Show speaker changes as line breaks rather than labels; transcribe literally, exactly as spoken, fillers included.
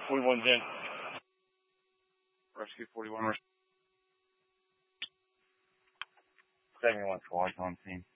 forty-one's in. Rescue forty-one. seventy-one, Squad on scene.